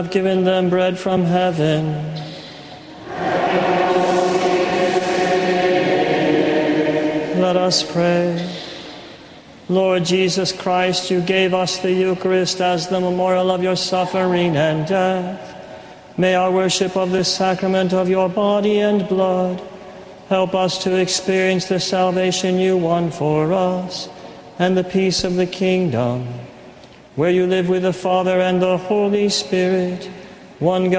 have given them bread from heaven. Let us pray. Lord Jesus Christ, you gave us the Eucharist as the memorial of your suffering and death. May our worship of this sacrament of your body and blood help us to experience the salvation you won for us and the peace of the kingdom, where you live with the Father and the Holy Spirit, one God.